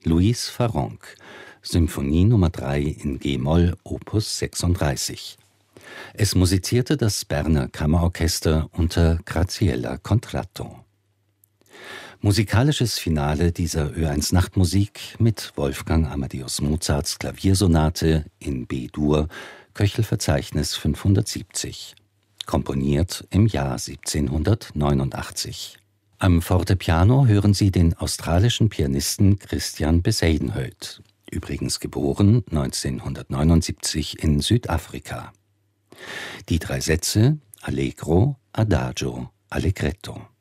Louise Farrenc, Symphonie Nr. 3 in g-Moll, Opus 36. Es musizierte das Berner Kammerorchester unter Graziella Contratto. Musikalisches Finale dieser Ö1 Nachtmusik mit Wolfgang Amadeus Mozarts Klaviersonate in B-Dur, Köchelverzeichnis 570. Komponiert im Jahr 1789. Am Fortepiano hören Sie den australischen Pianisten Christian Bezuidenhout, übrigens geboren 1979 in Südafrika. Die 3 Sätze Allegro, Adagio, Allegretto.